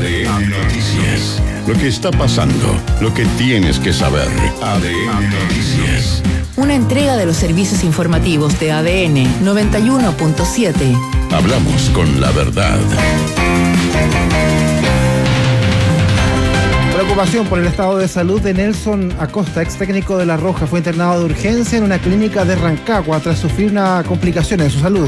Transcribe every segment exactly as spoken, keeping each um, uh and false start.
D N Noticias. Lo que está pasando, lo que tienes que saber. A D N Noticias. Una entrega de los servicios informativos de A D N noventa y uno punto siete. Hablamos con la verdad. Preocupación por el estado de salud de Nelson Acosta, ex técnico de La Roja. Fue internado de urgencia en una clínica de Rancagua tras sufrir una complicación en su salud.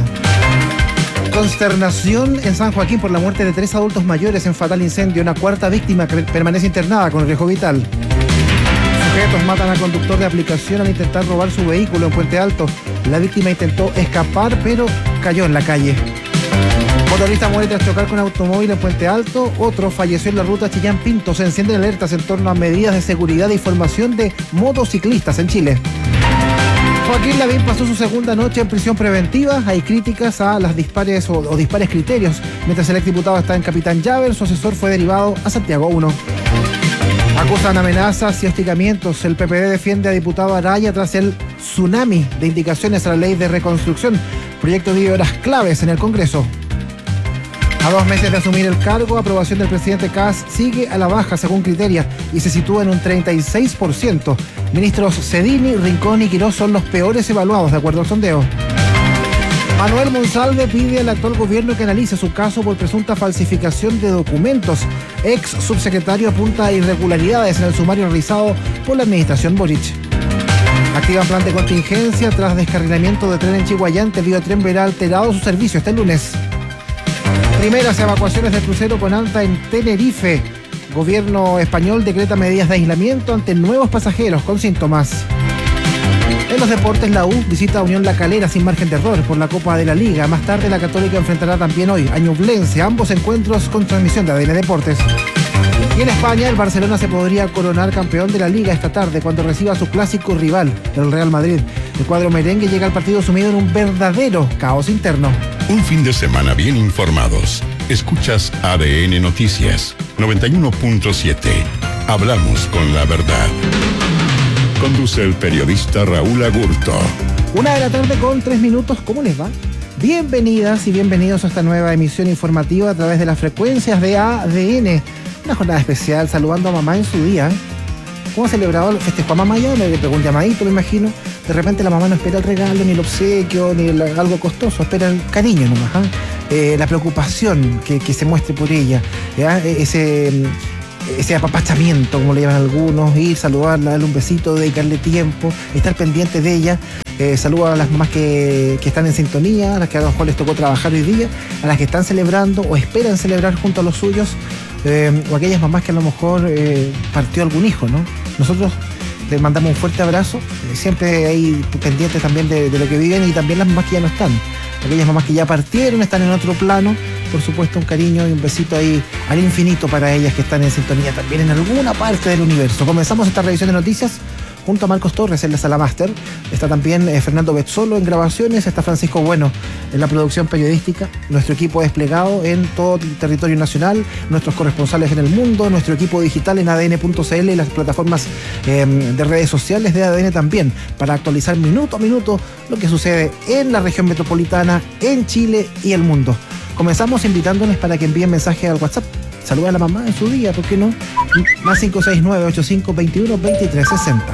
Consternación en San Joaquín por la muerte de tres adultos mayores en fatal incendio. Una cuarta víctima que permanece internada con riesgo vital. Sujetos matan al conductor de aplicación al intentar robar su vehículo en Puente Alto. La víctima intentó escapar, pero cayó en la calle. Motorista muere tras chocar con automóvil en Puente Alto. Otro falleció en la ruta Chillán-Pinto. Se encienden alertas en torno a medidas de seguridad e información de motociclistas en Chile. Joaquín Lavín pasó su segunda noche en prisión preventiva. Hay críticas a las dispares o, o dispares criterios. Mientras el exdiputado está en Capitán Llaver, su asesor fue derivado a Santiago uno. Acusan amenazas y hostigamientos. El P P D defiende a diputado Araya tras el tsunami de indicaciones a la ley de reconstrucción. Proyecto vive horas claves en el Congreso. A dos meses de asumir el cargo, aprobación del presidente Kast sigue a la baja según Criteria y se sitúa en un treinta y seis por ciento. Ministros Cedini, Rincón y Quirós son los peores evaluados de acuerdo al sondeo. Manuel Monsalve pide al actual gobierno que analice su caso por presunta falsificación de documentos. Ex subsecretario apunta a irregularidades en el sumario realizado por la administración Boric. Activan plan de contingencia tras descarrilamiento de tren en Chihuayante. El Biotren verá alterado su servicio este lunes. Primeras evacuaciones de crucero con alta en Tenerife. Gobierno español decreta medidas de aislamiento ante nuevos pasajeros con síntomas. En los deportes, la U visita a Unión La Calera sin margen de error por la Copa de la Liga. Más tarde, la Católica enfrentará también hoy a Ñublense. Ambos encuentros con transmisión de A D N Deportes. Y en España, el Barcelona se podría coronar campeón de la Liga esta tarde cuando reciba a su clásico rival, el Real Madrid. El cuadro merengue llega al partido sumido en un verdadero caos interno. Un fin de semana bien informados. Escuchas A D N Noticias noventa y uno punto siete. Hablamos con la verdad. Conduce el periodista Raúl Agurto. Una de la tarde con tres minutos. ¿Cómo les va? Bienvenidas y bienvenidos a esta nueva emisión informativa a través de las frecuencias de A D N. Una jornada especial, saludando a mamá en su día. ¿Cómo ha celebrado el festejo a mamá ya? Le pegó un llamadito, me imagino. De repente la mamá no espera el regalo, ni el obsequio, ni el, algo costoso. Espera el cariño nomás. ¿eh? Eh, la preocupación que, que se muestre por ella. ¿ya? Ese... ese apapachamiento, como le llaman algunos, ir, saludarla, darle un besito, dedicarle tiempo, estar pendiente de ella. Eh, saludo a las mamás que, que están en sintonía, a las que a lo mejor les tocó trabajar hoy día, a las que están celebrando o esperan celebrar junto a los suyos, eh, o aquellas mamás que a lo mejor eh, partió algún hijo, ¿no? Nosotros les mandamos un fuerte abrazo, eh, siempre ahí pendientes también de, de lo que viven, y también las mamás que ya no están. Aquellas mamás que ya partieron, están en otro plano, por supuesto un cariño y un besito ahí al infinito para ellas que están en sintonía también en alguna parte del universo. Comenzamos esta revisión de noticias junto a Marcos Torres en la sala máster. Está también eh, Fernando Betzolo en grabaciones, está Francisco Bueno en la producción periodística, nuestro equipo desplegado en todo el territorio nacional, nuestros corresponsales en el mundo, nuestro equipo digital en A D N punto C L y las plataformas eh, de redes sociales de A D N también, para actualizar minuto a minuto lo que sucede en la región metropolitana, en Chile y el mundo. Comenzamos invitándoles para que envíen mensaje al WhatsApp. Saluda a la mamá en su día, ¿por qué no? Más cinco seis nueve, ocho cinco dos uno, dos tres seis cero.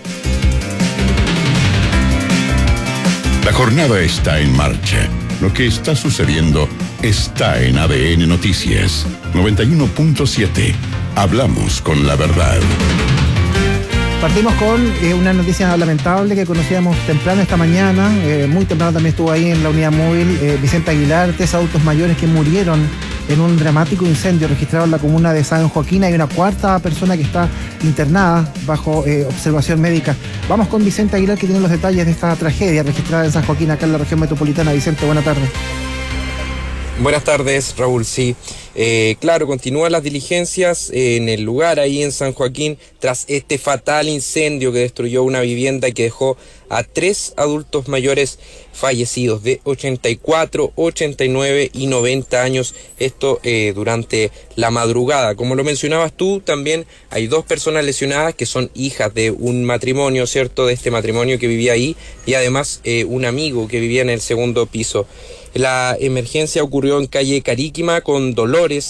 La jornada está en marcha. Lo que está sucediendo está en A D N Noticias noventa y uno punto siete. Hablamos con la verdad. Partimos con eh, una noticia lamentable que conocíamos temprano esta mañana. Eh, muy temprano también estuvo ahí en la unidad móvil eh, Vicente Aguilar, tres adultos mayores que murieron en un dramático incendio registrado en la comuna de San Joaquín. Hay una cuarta persona que está internada bajo eh, observación médica. Vamos con Vicente Aguilar, que tiene los detalles de esta tragedia registrada en San Joaquín, acá en la región metropolitana. Vicente, buenas tardes. Buenas tardes, Raúl. Sí, eh, claro, continúan las diligencias en el lugar ahí en San Joaquín tras este fatal incendio que destruyó una vivienda y que dejó a tres adultos mayores fallecidos de ochenta y cuatro, ochenta y nueve y noventa años, esto eh, durante la madrugada. Como lo mencionabas tú, también hay dos personas lesionadas que son hijas de un matrimonio, ¿cierto?, de este matrimonio que vivía ahí, y además eh, un amigo que vivía en el segundo piso. La emergencia ocurrió en calle Caríquima con Dolores,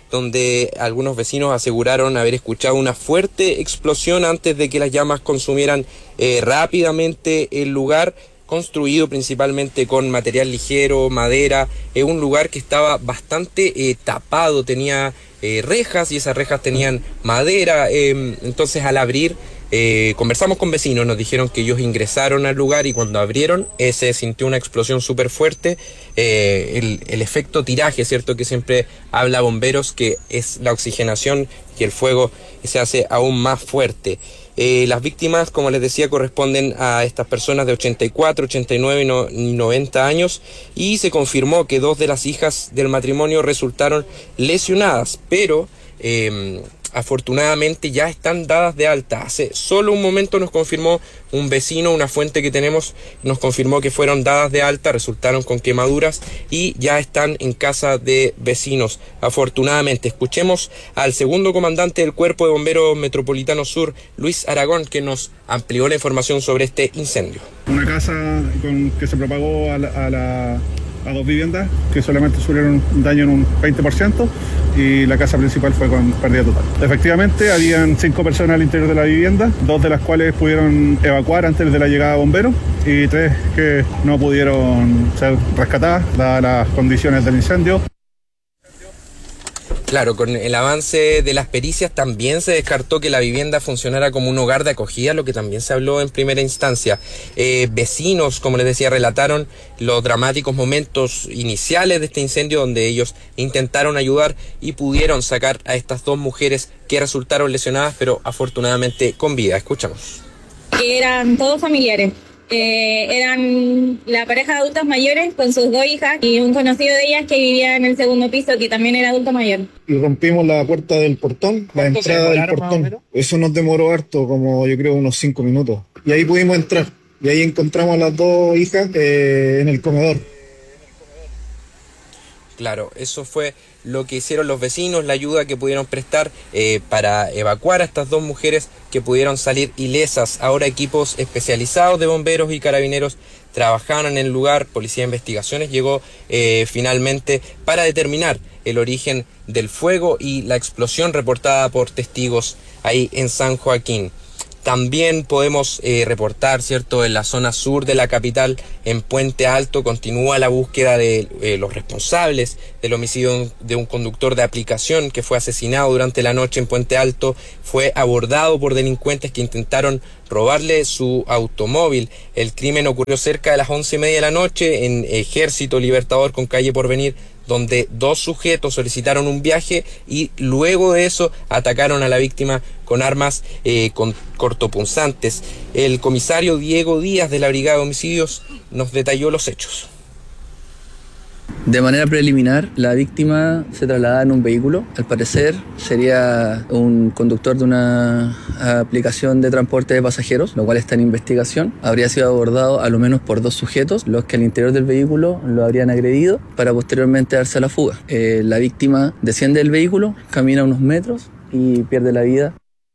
donde algunos vecinos aseguraron haber escuchado una fuerte explosión antes de que las llamas consumieran eh, rápidamente el lugar, construido principalmente con material ligero, madera. Es un lugar que estaba bastante eh, tapado, tenía eh, rejas y esas rejas tenían madera, eh, entonces al abrir eh, conversamos con vecinos, nos dijeron que ellos ingresaron al lugar y cuando abrieron eh, se sintió una explosión súper fuerte, eh, el, el efecto tiraje, ¿cierto?, que siempre habla bomberos, que es la oxigenación y el fuego se hace aún más fuerte. Eh, las víctimas, como les decía, corresponden a estas personas de ochenta y cuatro, ochenta y nueve y noventa años, y se confirmó que dos de las hijas del matrimonio resultaron lesionadas, pero eh, afortunadamente ya están dadas de alta. Hace solo un momento nos confirmó un vecino, una fuente que tenemos, nos confirmó que fueron dadas de alta, resultaron con quemaduras y ya están en casa de vecinos, afortunadamente. Escuchemos al segundo comandante del Cuerpo de Bomberos Metropolitano Sur, Luis Aragón, que nos amplió la información sobre este incendio. Una casa con, que se propagó a la, a la a dos viviendas que solamente sufrieron daño en un veinte por ciento y la casa principal fue con pérdida total. Efectivamente, habían cinco personas al interior de la vivienda, dos de las cuales pudieron evacuar antes de la llegada de bomberos y tres que no pudieron ser rescatadas dadas las condiciones del incendio. Claro, con el avance de las pericias también se descartó que la vivienda funcionara como un hogar de acogida, lo que también se habló en primera instancia. Eh, vecinos, como les decía, relataron los dramáticos momentos iniciales de este incendio donde ellos intentaron ayudar y pudieron sacar a estas dos mujeres que resultaron lesionadas, pero afortunadamente con vida. Escuchamos. Eran todos familiares. Eh, eran la pareja de adultos mayores con sus dos hijas y un conocido de ellas que vivía en el segundo piso, que también era adulto mayor. Y rompimos la puerta del portón, la entrada del portón. Eso nos demoró harto, como yo creo unos cinco minutos. Y ahí pudimos entrar. Y ahí encontramos a las dos hijas eh, en el comedor. Claro, eso fue lo que hicieron los vecinos, la ayuda que pudieron prestar eh, para evacuar a estas dos mujeres que pudieron salir ilesas. Ahora equipos especializados de bomberos y carabineros trabajaron en el lugar. Policía de Investigaciones llegó eh, finalmente para determinar el origen del fuego y la explosión reportada por testigos ahí en San Joaquín. También podemos eh, reportar, ¿cierto?, en la zona sur de la capital, en Puente Alto, continúa la búsqueda de eh, los responsables del homicidio de un conductor de aplicación que fue asesinado durante la noche en Puente Alto. Fue abordado por delincuentes que intentaron robarle su automóvil. El crimen ocurrió cerca de las once y media de la noche en Ejército Libertador con calle Porvenir, donde dos sujetos solicitaron un viaje y luego de eso atacaron a la víctima con armas eh, con cortopunzantes. El comisario Diego Díaz de la Brigada de Homicidios nos detalló los hechos. De manera preliminar, la víctima se trasladaba en un vehículo. Al parecer sería un conductor de una aplicación de transporte de pasajeros, lo cual está en investigación. Habría sido abordado a lo menos por dos sujetos, los que al interior del vehículo lo habrían agredido para posteriormente darse a la fuga. Eh, la víctima desciende del vehículo, camina unos metros y pierde la vida.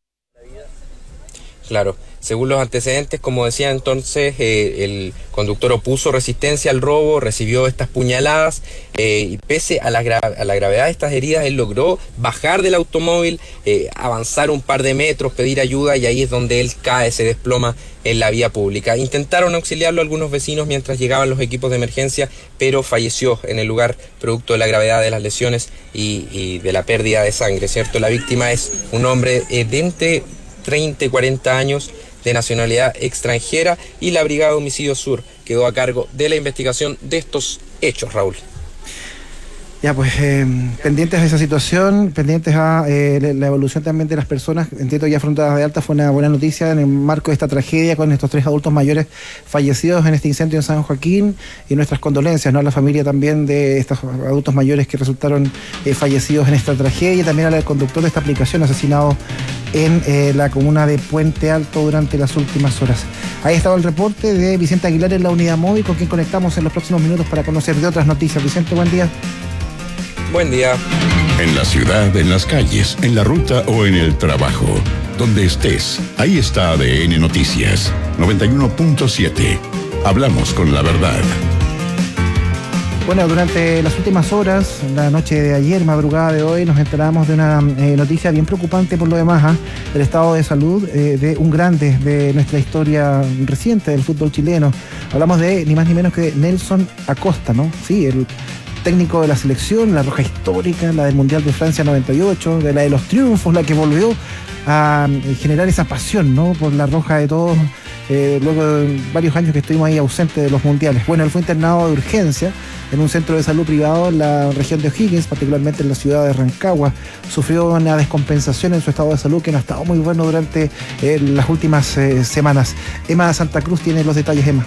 Claro. Según los antecedentes, como decía entonces, eh, el conductor opuso resistencia al robo, recibió estas puñaladas eh, y pese a la, gra- a la gravedad de estas heridas, él logró bajar del automóvil, eh, avanzar un par de metros, pedir ayuda y ahí es donde él cae, se desploma en la vía pública. Intentaron auxiliarlo algunos vecinos mientras llegaban los equipos de emergencia, pero falleció en el lugar producto de la gravedad de las lesiones y, y de la pérdida de sangre, ¿cierto? La víctima es un hombre eh, de entre treinta y cuarenta años, de nacionalidad extranjera, y la Brigada de Homicidio Sur quedó a cargo de la investigación de estos hechos, Raúl. Ya, pues eh, pendientes de esa situación, pendientes a eh, la evolución también de las personas. Entiendo ya afrontadas de alta, fue una buena noticia en el marco de esta tragedia con estos tres adultos mayores fallecidos en este incendio en San Joaquín, y nuestras condolencias, ¿no?, a la familia también de estos adultos mayores que resultaron eh, fallecidos en esta tragedia, y también al conductor de esta aplicación asesinado en eh, la comuna de Puente Alto durante las últimas horas. Ahí estaba el reporte de Vicente Aguilar en la unidad móvil, con quien conectamos en los próximos minutos para conocer de otras noticias. Vicente, buen día. Buen día. En la ciudad, en las calles, en la ruta o en el trabajo, donde estés, ahí está A D N Noticias noventa y uno punto siete. Hablamos con la verdad. Bueno, durante las últimas horas, la noche de ayer, madrugada de hoy, nos enteramos de una eh, noticia bien preocupante por lo demás, ¿eh? El estado de salud eh, de un grande de nuestra historia reciente del fútbol chileno. Hablamos de ni más ni menos que de Nelson Acosta, ¿no? Sí, el técnico de la selección, la roja histórica, la del Mundial de Francia noventa y ocho, de la de los triunfos, la que volvió a generar esa pasión, ¿no? Por la roja de todos, eh, luego de varios años que estuvimos ahí ausentes de los mundiales. Bueno, él fue internado de urgencia en un centro de salud privado en la región de O'Higgins, particularmente en la ciudad de Rancagua. Sufrió una descompensación en su estado de salud que no ha estado muy bueno durante eh, las últimas eh, semanas. Emma Santa Cruz tiene los detalles, Emma.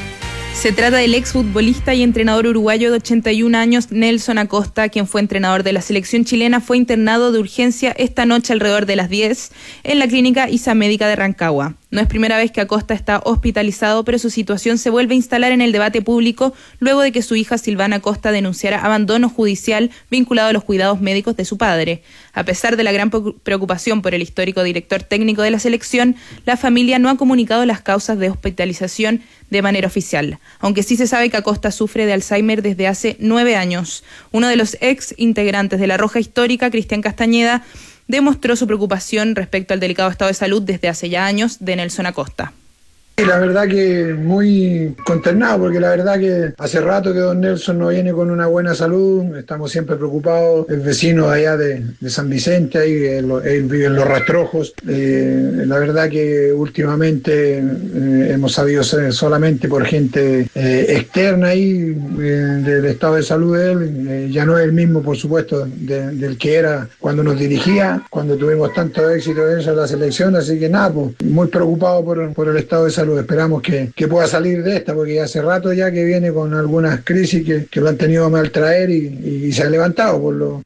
Se trata del exfutbolista y entrenador uruguayo de ochenta y un años, Nelson Acosta, quien fue entrenador de la selección chilena. Fue internado de urgencia esta noche alrededor de las diez en la clínica I S A Médica de Rancagua. No es primera vez que Acosta está hospitalizado, pero su situación se vuelve a instalar en el debate público luego de que su hija Silvana Acosta denunciara abandono judicial vinculado a los cuidados médicos de su padre. A pesar de la gran preocupación por el histórico director técnico de la selección, la familia no ha comunicado las causas de hospitalización de manera oficial, aunque sí se sabe que Acosta sufre de Alzheimer desde hace nueve años. Uno de los ex integrantes de la Roja Histórica, Cristian Castañeda, demostró su preocupación respecto al delicado estado de salud desde hace ya años de Nelson Acosta. Y la verdad que muy consternado, porque la verdad que hace rato que don Nelson no viene con una buena salud, estamos siempre preocupados, el vecino de allá de, de San Vicente, ahí él, él vive en Los Rastrojos, eh, la verdad que últimamente eh, hemos sabido solamente por gente eh, externa ahí eh, del estado de salud de él, eh, ya no es el mismo por supuesto de, del que era cuando nos dirigía, cuando tuvimos tanto éxito en eso en la selección, así que nada, pues, muy preocupado por, por el estado de salud. Esperamos que, que pueda salir de esta, porque hace rato ya que viene con algunas crisis que, que lo han tenido a mal traer y, y se ha levantado por lo...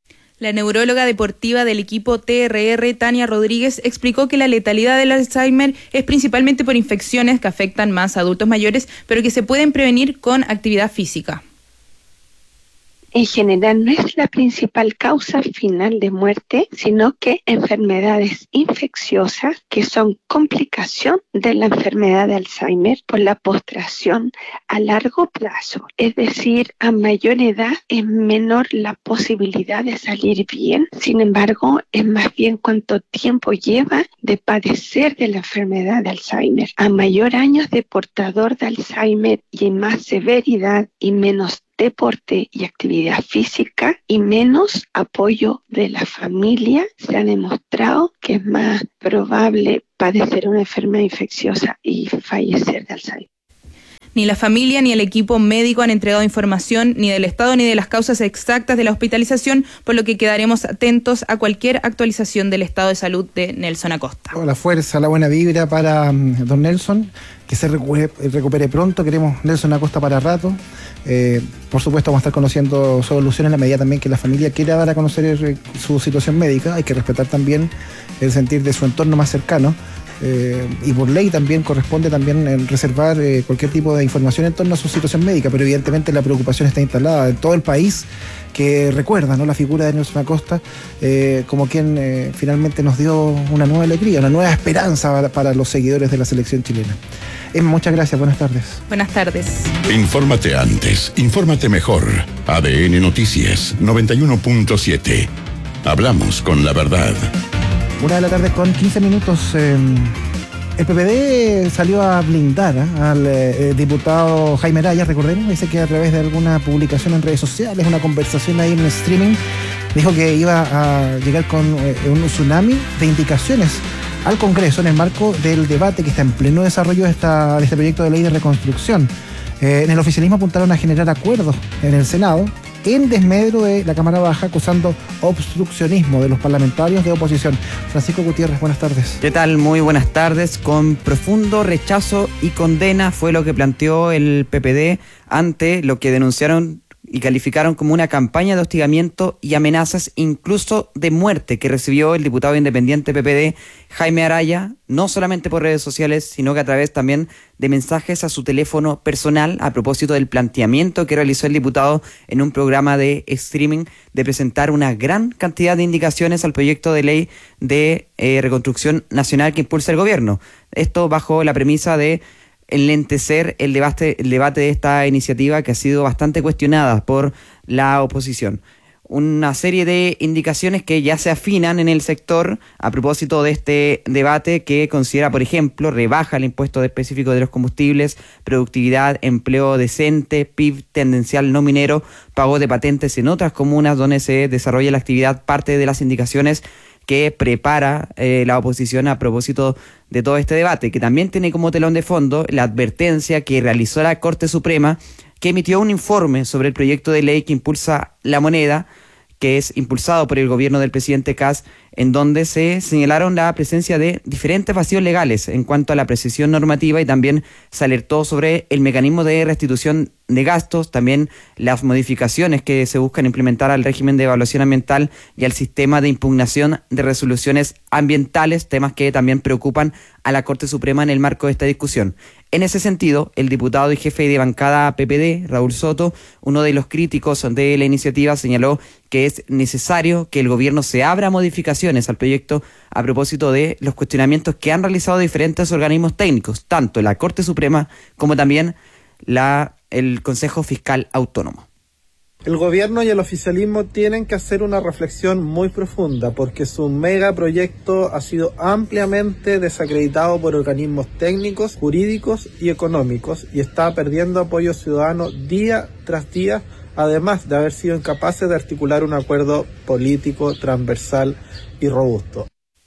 La neuróloga deportiva del equipo T R R, Tania Rodríguez, explicó que la letalidad del Alzheimer es principalmente por infecciones que afectan más a adultos mayores, pero que se pueden prevenir con actividad física. En general no es la principal causa final de muerte, sino que enfermedades infecciosas que son complicación de la enfermedad de Alzheimer por la postración a largo plazo. Es decir, a mayor edad es menor la posibilidad de salir bien. Sin embargo, es más bien cuánto tiempo lleva de padecer de la enfermedad de Alzheimer. A mayor años de portador de Alzheimer y más severidad y menos deporte y actividad física y menos apoyo de la familia, se ha demostrado que es más probable padecer una enfermedad infecciosa y fallecer de Alzheimer. Ni la familia ni el equipo médico han entregado información ni del estado ni de las causas exactas de la hospitalización, por lo que quedaremos atentos a cualquier actualización del estado de salud de Nelson Acosta. La fuerza, la buena vibra para um, don Nelson, que se recupere, recupere pronto. Queremos Nelson Acosta para rato. Eh, por supuesto vamos a estar conociendo soluciones en la medida también que la familia quiera dar a conocer eh, su situación médica. Hay que respetar también el sentir de su entorno más cercano. Eh, y por ley también corresponde también eh, reservar eh, cualquier tipo de información en torno a su situación médica, pero evidentemente la preocupación está instalada en todo el país, que recuerda, ¿no?, la figura de Nelson Acosta eh, como quien eh, finalmente nos dio una nueva alegría, una nueva esperanza para, para los seguidores de la selección chilena. Emma, muchas gracias, buenas tardes. Buenas tardes. Infórmate antes, infórmate mejor. A D N Noticias noventa y uno punto siete. Hablamos con la verdad. Una de la tarde con quince minutos. Eh, el P P D salió a blindar ¿eh? al eh, diputado Jaime Araya, recordemos, dice que a través de alguna publicación en redes sociales, una conversación ahí en streaming, dijo que iba a llegar con eh, un tsunami de indicaciones al Congreso en el marco del debate que está en pleno desarrollo de, esta, de este proyecto de ley de reconstrucción. Eh, en el oficialismo apuntaron a generar acuerdos en el Senado en desmedro de la Cámara Baja, acusando obstruccionismo de los parlamentarios de oposición. Francisco Gutiérrez, buenas tardes. ¿Qué tal? Muy buenas tardes. Con profundo rechazo y condena fue lo que planteó el P P D ante lo que denunciaron y calificaron como una campaña de hostigamiento y amenazas, incluso de muerte, que recibió el diputado independiente P P D, Jaime Araya, no solamente por redes sociales, sino que a través también de mensajes a su teléfono personal, a propósito del planteamiento que realizó el diputado en un programa de streaming de presentar una gran cantidad de indicaciones al proyecto de ley de eh, reconstrucción nacional que impulsa el gobierno. Esto bajo la premisa de enlentecer el debate, el debate de esta iniciativa que ha sido bastante cuestionada por la oposición. Una serie de indicaciones que ya se afinan en el sector a propósito de este debate que considera, por ejemplo, rebaja el impuesto específico de los combustibles, productividad, empleo decente, P I B tendencial no minero, pago de patentes en otras comunas donde se desarrolla la actividad, parte de las indicaciones que prepara eh, la oposición a propósito de todo este debate, que también tiene como telón de fondo la advertencia que realizó la Corte Suprema, que emitió un informe sobre el proyecto de ley que impulsa la moneda, que es impulsado por el gobierno del presidente Kast, en donde se señalaron la presencia de diferentes vacíos legales en cuanto a la precisión normativa y también se alertó sobre el mecanismo de restitución de gastos, también las modificaciones que se buscan implementar al régimen de evaluación ambiental y al sistema de impugnación de resoluciones ambientales, temas que también preocupan a la Corte Suprema en el marco de esta discusión. En ese sentido, el diputado y jefe de bancada P P D, Raúl Soto, uno de los críticos de la iniciativa, señaló que es necesario que el gobierno se abra a modificaciones al proyecto a propósito de los cuestionamientos que han realizado diferentes organismos técnicos, tanto la Corte Suprema como también la, el Consejo Fiscal Autónomo. El gobierno y el oficialismo tienen que hacer una reflexión muy profunda porque su megaproyecto ha sido ampliamente desacreditado por organismos técnicos, jurídicos y económicos y está perdiendo apoyo ciudadano día tras día, además de haber sido incapaces de articular un acuerdo político transversal y robusto.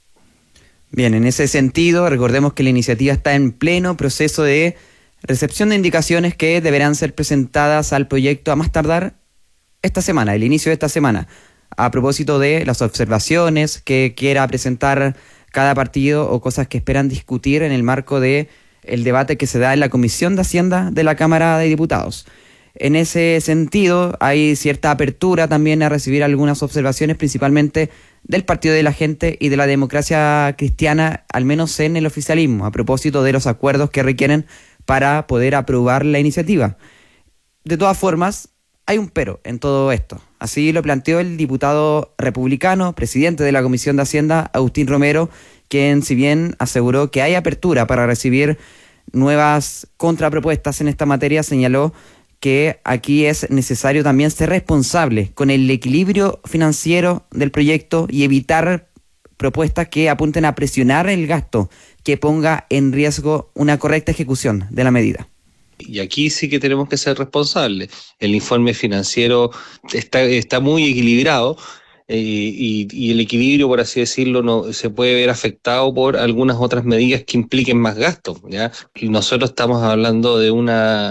Bien, en ese sentido, recordemos que la iniciativa está en pleno proceso de recepción de indicaciones que deberán ser presentadas al proyecto a más tardar esta semana, el inicio de esta semana, a propósito de las observaciones que quiera presentar cada partido o cosas que esperan discutir en el marco de el debate que se da en la Comisión de Hacienda de la Cámara de Diputados. En ese sentido, hay cierta apertura también a recibir algunas observaciones, principalmente del Partido de la Gente y de la Democracia Cristiana, al menos en el oficialismo, a propósito de los acuerdos que requieren para poder aprobar la iniciativa. De todas formas, hay un pero en todo esto. Así lo planteó el diputado republicano, presidente de la Comisión de Hacienda, Agustín Romero, quien, si bien aseguró que hay apertura para recibir nuevas contrapropuestas en esta materia, señaló que aquí es necesario también ser responsable con el equilibrio financiero del proyecto y evitar propuestas que apunten a presionar el gasto, que ponga en riesgo una correcta ejecución de la medida. Y aquí sí que tenemos que ser responsables. El informe financiero está, está muy equilibrado eh, y, y el equilibrio, por así decirlo, no se puede ver afectado por algunas otras medidas que impliquen más gastos, ¿ya? Y nosotros estamos hablando de una